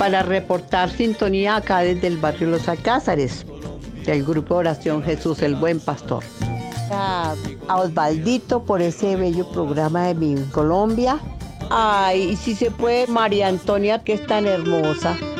para reportar sintonía acá desde el barrio Los Alcázares, del grupo Oración Jesús el Buen Pastor. A Osvaldito por ese bello programa de Mi Colombia. Ay, y si se puede, María Antonia, que es tan hermosa.